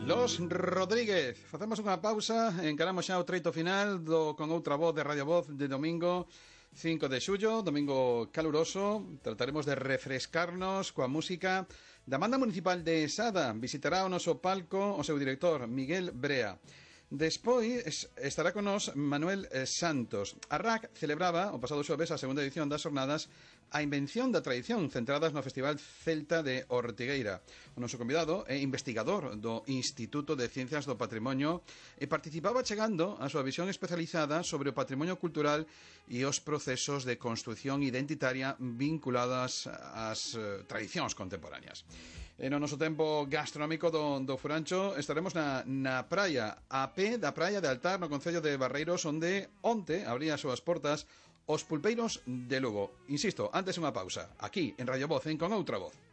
Los Rodríguez. Facemos unha pausa, encaramos xa o treito final con outra voz de Radio Voz de domingo 5 de xullo, domingo caluroso. Trataremos de refrescarnos coa música da Banda Municipal de Sada. Visitará o noso palco o seu director, Miguel Brea. Despois estará con nos Manuel Santos. A RAC celebraba o pasado xoves a segunda edición das jornadas A Invención da Tradición, centradas no Festival Celta de Ortigueira. O noso convidado é investigador do Instituto de Ciencias do Patrimonio e participaba chegando a súa visión especializada sobre o patrimonio cultural e os procesos de construción identitaria vinculadas ás tradicións contemporáneas. E no noso tempo gastronómico do Furancho estaremos na praia, a pé da praia de Altar, no concello de Barreiros, onde onte abría as súas portas os pulpeiros de Lugo. Insisto, antes unha pausa, aquí en Radio Voz, en Con Outra Voz.